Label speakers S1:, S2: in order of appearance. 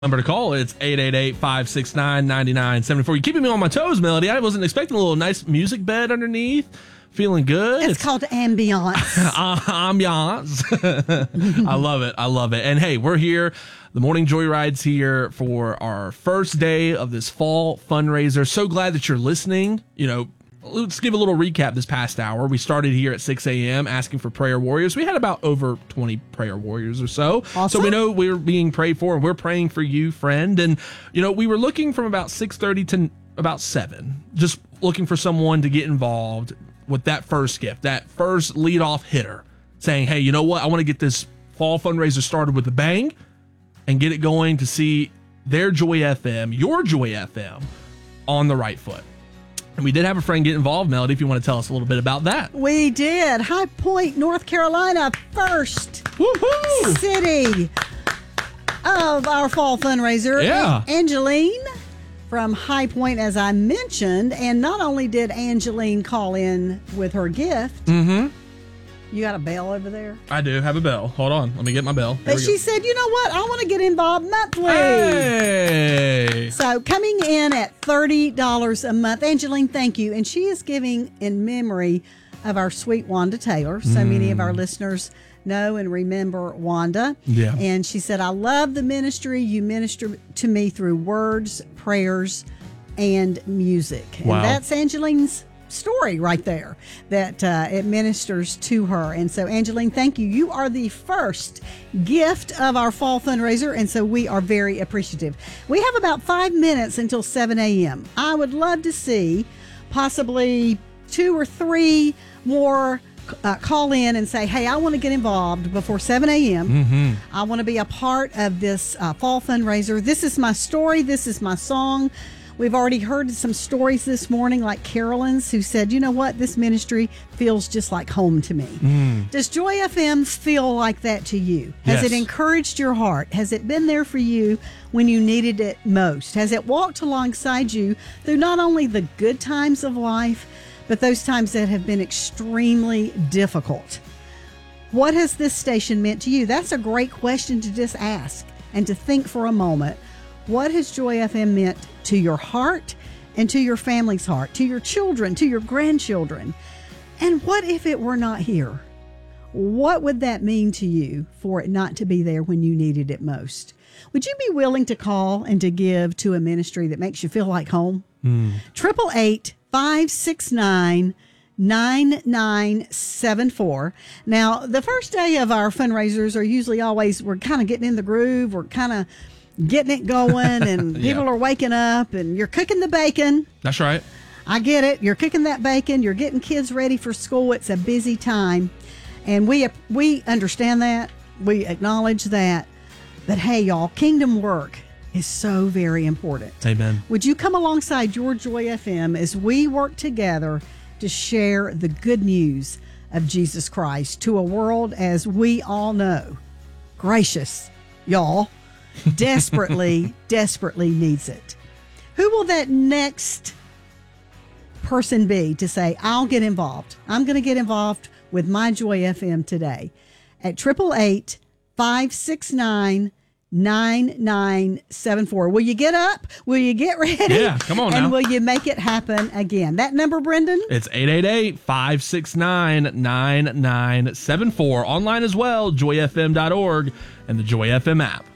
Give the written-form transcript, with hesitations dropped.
S1: Number to call, it's 888-569-9974. You're keeping me on my toes, Melody. I wasn't expecting a little nice music bed underneath. Feeling good.
S2: It's called ambiance.
S1: Ambiance. I love it. I love it. And hey, we're here. The Morning Joyride's here for our first day of this fall fundraiser. So glad that you're listening. You know, let's give a little recap this past hour. We started here at 6 a.m. asking for prayer warriors. We had about over 20 prayer warriors or so.
S2: Awesome.
S1: So we know we're being prayed for, and we're praying for you, friend. And, you know, we were looking from about 6:30 to about 7, just looking for someone to get involved with that first gift, that first leadoff hitter, saying, hey, you know what? I want to get this fall fundraiser started with a bang and get it going to see their Joy FM, your Joy FM, on the right foot. And we did have a friend get involved, Melody, if you want to tell us a little bit about that.
S2: We did. High Point, North Carolina, first
S1: Woohoo!
S2: city of our fall fundraiser.
S1: Yeah.
S2: Angeline from High Point, as I mentioned. And not only did Angeline call in with her gift.
S1: Mm-hmm.
S2: You got a bell over there?
S1: I do have a bell. Hold on. Let me get my bell.
S2: But she said, you know what? I want to get involved monthly.
S1: Hey!
S2: So coming in at $30 a month. Angeline, thank you. And she is giving in memory of our sweet Wanda Taylor. So many of our listeners know and remember Wanda.
S1: Yeah.
S2: And she said, I love the ministry. You minister to me through words, prayers, and music.
S1: Wow.
S2: And that's Angeline's story right there, that it ministers to her. And so, Angeline, thank you. You are the first gift of our fall fundraiser, and so we are very appreciative. We have about 5 minutes until 7 a.m. I would love to see possibly 2 or 3 more call in and say, hey, I want to get involved before 7 a.m.
S1: Mm-hmm.
S2: I want to be a part of this fall fundraiser. This is my story. This is my song. We've already heard some stories this morning, like Carolyn's, who said, you know what, this ministry feels just like home to me. Does Joy FM feel like that to you? Has
S1: Yes.
S2: it encouraged your heart? Has it been there for you when you needed it most? Has it walked alongside you through not only the good times of life, but those times that have been extremely difficult? What has this station meant to you? That's a great question to just ask and to think for a moment. What has Joy FM meant to your heart and to your family's heart, to your children, to your grandchildren? And what if it were not here? What would that mean to you for it not to be there when you needed it most? Would you be willing to call and to give to a ministry that makes you feel like home? 888-569-9974. Now, the first day of our fundraisers are usually always, we're kind of getting in the groove. We're kind of getting it going, and people are waking up, and you're cooking the bacon.
S1: That's right.
S2: I get it. You're cooking that bacon. You're getting kids ready for school. It's a busy time, and we understand that. We acknowledge that. But hey, y'all, kingdom work is so very important.
S1: Amen.
S2: Would you come alongside your Joy FM as we work together to share the good news of Jesus Christ to a world, as we all know, gracious, y'all, desperately needs it? Who will that next person be to say, I'll get involved? I'm going to get involved with my Joy FM today at 888-569-9974. Will you get up? Will you get ready?
S1: Yeah, come on now.
S2: And will you make it happen again? That number, Brendan?
S1: It's 888-569-9974. Online as well, joyfm.org and the Joy FM app.